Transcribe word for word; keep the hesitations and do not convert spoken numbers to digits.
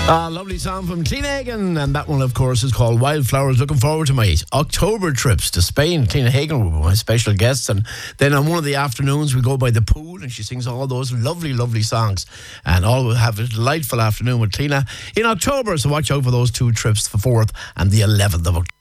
A lovely song from Clean Hagen, and that one, of course, is called Wildflowers. Looking forward to my October trips to Spain. Clean Hagen will be my special guests, and then on one of the afternoons we go by the pool and she sings all those lovely, lovely songs, and all will have a delightful afternoon with Cleena in October. So watch out for those two trips, the fourth and the eleventh of October.